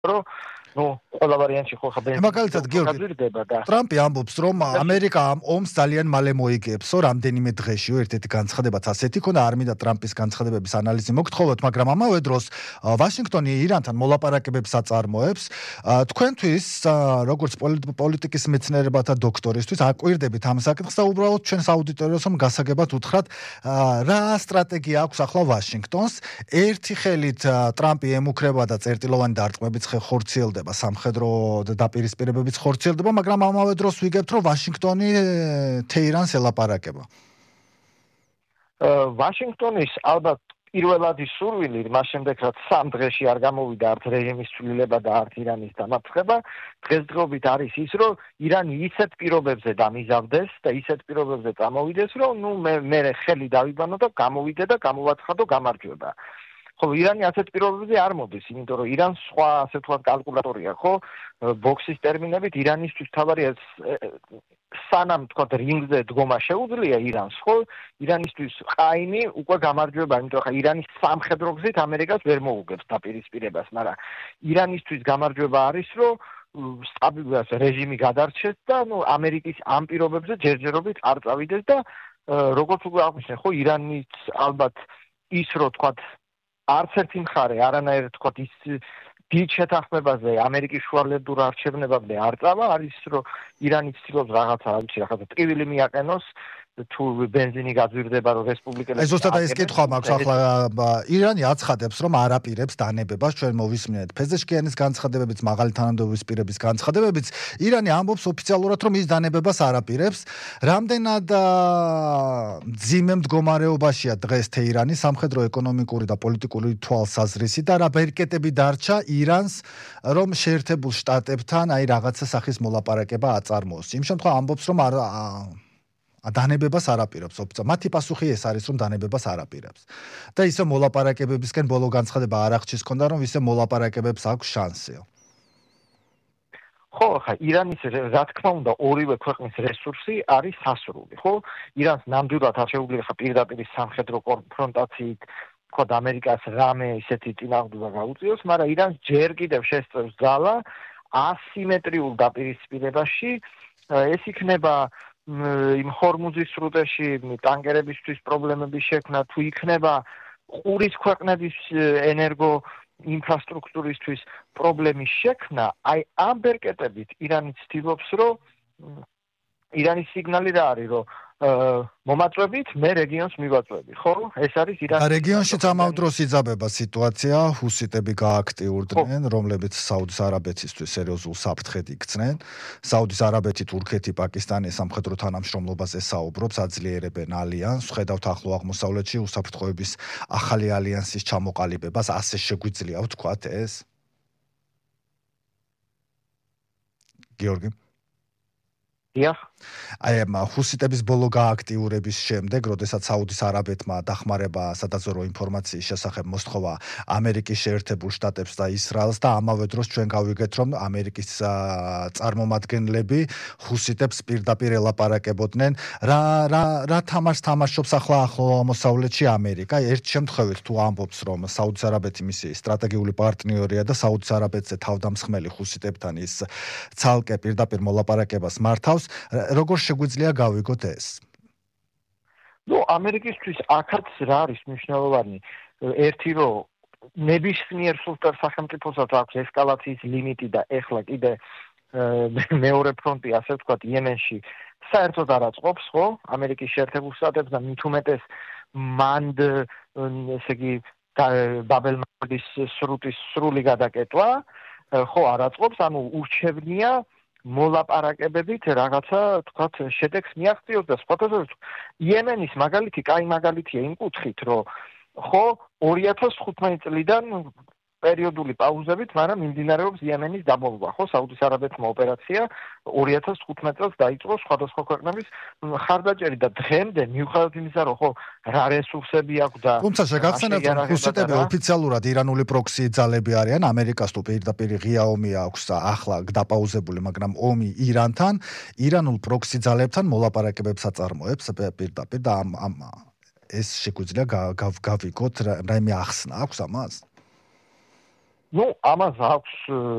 რომ ყველა ვარიანტში ხო ხა მაგალითად გიორგი გაძვირდება და ტრამპი ამბობს რომ ამერიკა ამ ომს ძალიან მალე მოიგებსო რამდენიმე დღეში ერთ-ერთი განცხადებაც ასეთი ქონდა არ მინდა ტრამპის განცხადებების ანალიზი მოგთხოვოთ მაგრამ ამავე დროს ვაშინგტონი ირანთან მოლაპარაკებებს აწარმოებს თქვენთვის როგორც პოლიტიკის მეცნიერებათა დოქტორისთვის აკვირდებით ამ საკითხს და უბრალოდ ჩვენს აუდიტორიას რომ გასაგებად უთხრათ რა სტრატეგია აქვს ახლა ვაშინგტონს ერთი ხელით ტრამპი ემუქრება და წერტილოვანი დარტყმებიც ხორციელდება სამხედრო დაპირისპირებებიც ხორციელდება, მაგრამ ამავე დროს ვიგებთ, რომ ვაშინგტონი თეირანს ელაპარაკება. ვაშინგტონის ალბათ პირველადი სურვილი მას შემდეგ რაც 3 დღეში არ გამოვიდა არც რეჟიმის ცვლილება და არც ირანის დამარცხება, დღესდღეობით არის ის, რომ ირანი ისეთ პირობებზე დამიზავდეს და ისეთ პირობებზე წამოვიდეს, რომ მე ხელი დავიბანო და გამოვიდე და გამოვაცხადო გამარჯვება. ხო, ირანი ასეთ პირობებზე არ მოდის, იმიტომ რომ ირანს სხვა ასე ვთქვათ კალკულატორია, ხო? ბოქსის ტერმინებით ირანისთვის თავარია სანამ ვთქვათ რინგზე დგომა შეუძლია ირანს, ხო? ირანისთვის ყაინი უკვე გამარჯვება, იმიტომ რომ ირანის სამხედრო გზით ამერიკას ვერ მოუგებს დაპირისპირებას, მაგრამ ირანისთვის გამარჯვება არის, რომ სტაბილურას რეჟიმი გადარჩეს და ამერიკის ამ პირობებზე ჯერჯერობით არ წავიდეს და როგორც უკვე აღვნიშნე, ხო, ირანის ალბათ ის რო ვთქვათ არც ერთი მხარე არანაირ თქვათ ის დიდ შეთანხმებაზე ამერიკის შუალედურ არჩევნებამდე არ წავა, არის რომ ირანი ცდილობს რაღაცა ტკივილი მიაყენოს თუ ბენზინი გაძვირდება რომ რესპუბლიკელები ზუსტად ეს კითხვა მაქვს ახლა ირანი აცხადებს რომ არ აპირებს დანებებას ჩვენ მოვისმინეთ ფეზეშკიანის განცხადებებიც მაღალი თანამდებობის პირების განცხადებებიც ირანი ამბობს ოფიციალურად რომ ის დანებებას არ აპირებს რამდენად ძიმე მდგომარეობაშია დღეს თეირანი სამხედრო ეკონომიკური და პოლიტიკური თვალსაზრისით და რა ბერკეტები დარჩა ირანს რომ შეერთებულ შტატებთან აი რაღაცა სახის მოლაპარაკება აწარმოოს იმ შემთხვევაში ამბობს რომ დანებებას არ აპირებს ოფიციალურად. მათი პასუხი ეს არის, რომ დანებებას არ აპირებს. და ისე მოლაპარაკებებისკენ ბოლო განცხადება არ აღჭის ქონდა, რომ ისე მოლაპარაკებებს აქვს შანსი. ხო, ხა ირანის რა თქმა უნდა ორივე ქვეყნის რესურსი არის სასრული, ხო? ირანს ნამდვილად არ შეუძლია ხა პირდაპირ სამხედრო კონფრონტაციით თქვა ამერიკას რამე ისეთი წინააღმდება გაუწიოს, მაგრამ ირანს ჯერ კიდევ შესწევს ძალა ასიმეტრიულ დაპირისპირებაში, ეს იქნება იმ ჰორმუზის სრუტეში ტანკერებისთვის პრობლემების შექმნა თუ იქნება ყურის ქვეყნების ენერგო ინფრასტრუქტურისთვის პრობლემის შექმნა, აი ამ ბერკეტებით ირანი ცდილობს, რომ ირანის სიგნალი რა არის, რომ მომაწვევით მე რეგიონს მივაწვევი, ხო? ეს არის ირანის რეგიონშიც ამავ დროს იძაბება სიტუაცია, ჰუსიტები გააქტიურდნენ, რომლებიც საუდის არაბეთისთვის სერიოზულ საფრთხედ იქცნენ. საუდის არაბეთი, თურქეთი, პაკისტანი სამხედრო თანამშრომლობაზე საუბრობს, აძლიერებენ ალიანსს, ხედავთ ახლო აღმოსავლეთში უსაფრთხოების ახალი ალიანსის ჩამოყალიბებას, ასე შეგვიძლია ვთქვათ ეს? გიორგი დიახ. აი ამ ჰუსიტების ბოლო გააქტიურების შემდეგ, როდესაც საუდის არაბეთმა დახმარება სადაზორო ინფორმაციის შესახებ მოსთხოვა ამერიკის შეერთებულ შტატებს და ისრაელს და ამავე დროს ჩვენ გავიგეთ, რომ ამერიკის წარმომადგენლები ჰუსიტებს პირდაპირ ელაპარაკებოდნენ, რა თამაშს თამაშობს ახლა ახლო აღმოსავლეთში ამერიკა. ერთ შემთხვევით თუ ამბობს, რომ საუდის არაბეთი მისი სტრატეგიული პარტნიორია და საუდის არაბეთზე თავდამსხმელი ჰუსიტებთან ის ცალკე პირდაპირ მოლაპარაკებას მართავს, როგორ შეგვიძლია გავიგოთ ეს? ამერიკისთვის აქაც რა არის მნიშვნელოვანი? ერთი რომ ნებისმიერ სულტარ სახელმწიფოსაც აქვს ესკალაციის ლიმიტი და ეხლა კიდე მეორე ფრონტი, ასე ვთქვათ, იემენში საერთოდ არ აწყობს, ხო? ამერიკის შეერთებულ შტატებს და მით უმეტეს მანდ ესე იგი ბაბელ-მანდების სრუტის სრული გადაკეტვა, ხო, არ აწყობს, ანუ ურჩევნია მოლაპარაკებებით რაღაცა თქვათ შედეგს მიაღწიოს და სხვათა იემენის მაგალითი, კაი მაგალითია იმ კუთხით, რომ ხო 2015 წლიდან პერიოდული პაუზებით, მაგრამ მიმდინარეობს იემენის დაბომბვა, ხო, საუდის არაბეთმა ოპერაცია 2015 წელს დაიწყო სხვადასხვა ქვეყნების ხარდაჭერი და დღემდე მიუხედავად იმისა, რომ ხო რა რესურსები აქვს და თუმცა შეგახსენებთ, რომ ჰუსიტები ოფიციალურად ირანული პროქსი ძალები არიან, ამერიკას თუ პირდაპირ ღია ომი აქვს ახლა დაპაუზებული, მაგრამ ომი ირანთან, ირანულ პროქსი ძალებთან მოლაპარაკებებს აწარმოებს პირდაპირ და ამ ეს შეგვიძლია გავიგოთ, რაიმე ახსნა აქვს ამას? ну, ამას აქვს